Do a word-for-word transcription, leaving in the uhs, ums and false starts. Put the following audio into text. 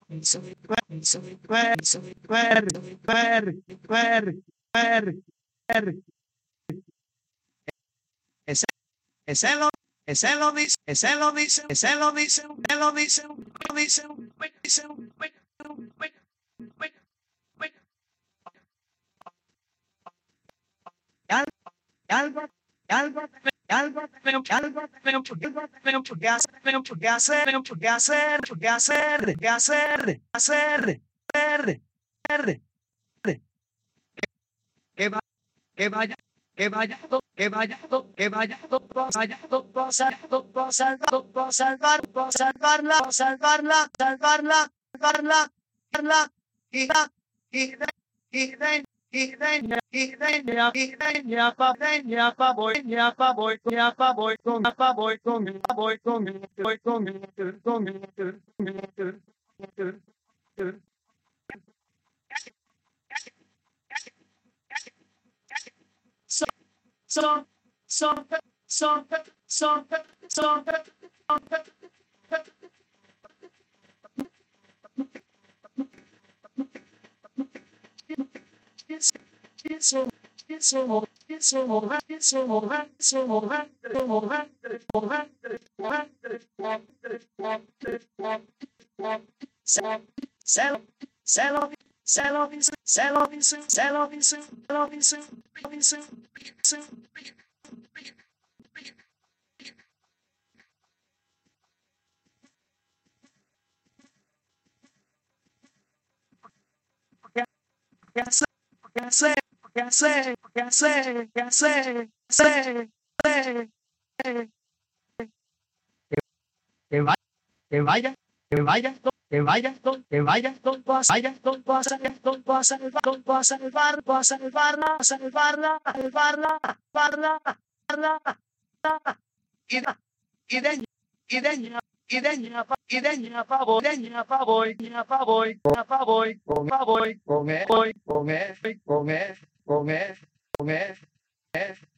Ese, ese lo, ese lo dice, ese lo dice, ese lo dice, ese lo dice, lo dice, dice, algo, algo, algo, algo, algo, gas, gas, gas, gas, gas, hacer, hacer, que va, que vaya, que vaya, que vaya, que vaya, vaya, salvar, salvar, salvarla, salvarla, salvarla, salvarla, salvarla, y da, y de, y de, y de, y de, y de, pa, de, pa, voy, pa, voy, pa, voy, con, pa, voy, con, pa, voy, con, voy, con, con, so, so, so, so, so, so, so, so, ¿Qué sé? ¿Qué sé? ¿Qué sé? ¿Qué sé? ¿Qué sé? Que vaya, que vaya, que vaya, que vaya, que vaya, vaya, vaya, salvar, a salvar, a salvarla, a salvarla, a salvarla, salvarla, salvarla, y de, y de, y de, y de, y de, pavo, de, pavo, y pavo, y pavo, y pavo, y comer, comer, comer, comer, comer, comer.